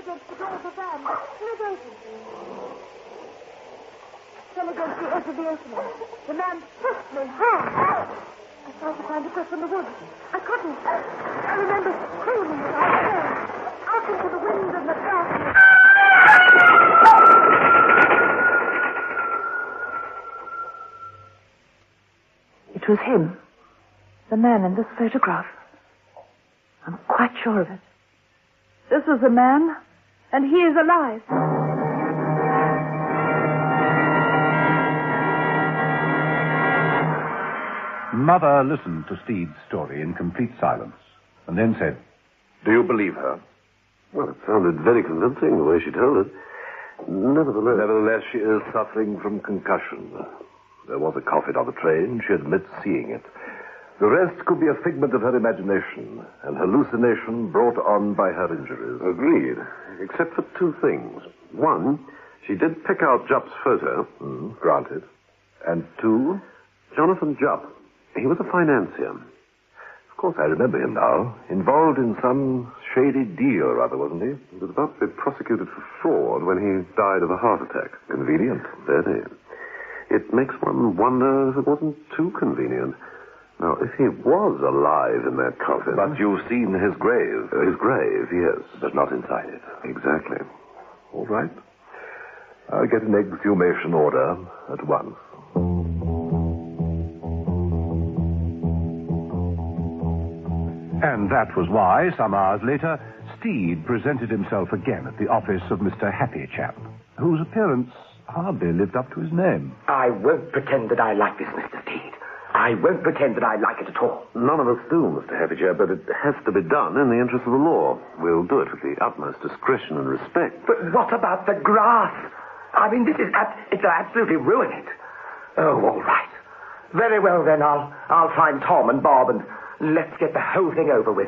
against the door of the van. Leave open. Then against the edge of the opening. The man pushed me hard. I tried to find a grip in the wood. I couldn't. I remember screaming as I fell. Out into the wind and the darkness. It was him. The man in this photograph. I'm quite sure of it. This is the man, and he is alive. Mother listened to Steed's story in complete silence, and then said, "Do you believe her?" Well, it sounded very convincing, the way she told it. Nevertheless, she is suffering from concussion. There was a coffin on the train. She admits seeing it. The rest could be a figment of her imagination, an hallucination brought on by her injuries. Agreed, except for two things. One, she did pick out Jupp's photo. Granted. And two? Jonathan Jupp. He was a financier. Of course, I remember him now. Involved in some shady deal or other, wasn't he? He was about to be prosecuted for fraud when he died of a heart attack. Convenient. Very. It makes one wonder if it wasn't too convenient. Now, if he was alive in that coffin... But you've seen his grave. His grave, yes. But not inside it. Exactly. All right. I'll get an exhumation order at once. And that was why, some hours later, Steed presented himself again at the office of Mr. Happychap, whose appearance hardly lived up to his name. I won't pretend that I like this, Mr. Steed. I won't pretend that I like it at all. None of us do, Mr. Happychap, but it has to be done in the interest of the law. We'll do it with the utmost discretion and respect. But what about the grass? I mean, this is it'll absolutely ruin it. Oh, all right. Very well, then. I'll find Tom and Bob and let's get the whole thing over with.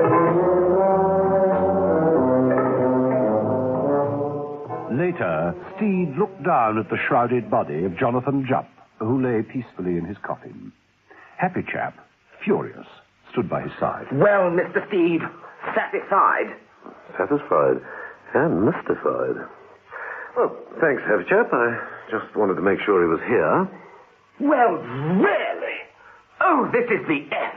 Later, Steed looked down at the shrouded body of Jonathan Jupp, who lay peacefully in his coffin. Happychap, furious, stood by his side. Well, Mr. Steed, satisfied? Satisfied and mystified. Well, thanks, Happychap. I just wanted to make sure he was here. Well, really? Oh, this is the end.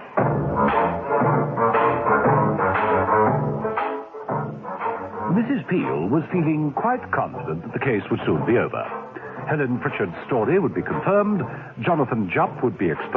Mrs. Peel was feeling quite confident that the case would soon be over. Helen Pritchard's story would be confirmed, Jonathan Jupp would be exposed,